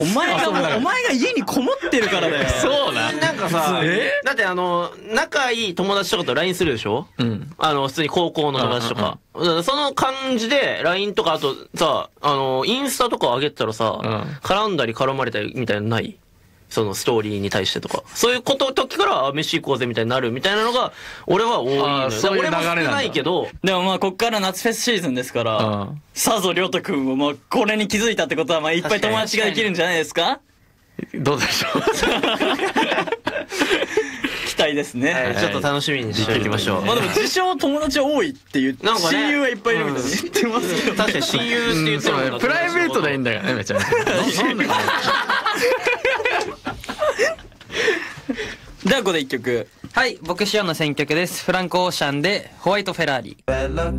お前が家にこもってるからだよ。 そうな。 なんかさ、だって仲いい友達とかと LINE するでしょ？普通に高校の友達とか。その感じで LINE とか、あとさ、インスタとか上げたらさ、絡んだり絡まれたりみたいなのない？そのストーリーに対してとか。そういう時から、飯行こうぜみたいになるみたいなのが、俺は多いのよ。 そういう流れなんだ。 俺も少ないけど。 でもまあ、こっから夏フェスシーズンですから、さぞりょうとくんもまあ、これに気づいたってことは、まあ、いっぱい友達ができるんじゃないですか？ どうでしょう。 期待ですね。 ちょっと楽しみにしておきましょう。 まあでも自称友達多いって言って、 なんかね、 親友はいっぱいいるみたいに言ってますけど、 確かに親友って言ってるもんな。 プライベートでいいんだよね、めちゃめちゃ。なんだかじゃあここで一曲。 はい、僕シオンの選曲です。フランク・オーシャンでホワイト・フェラーリ。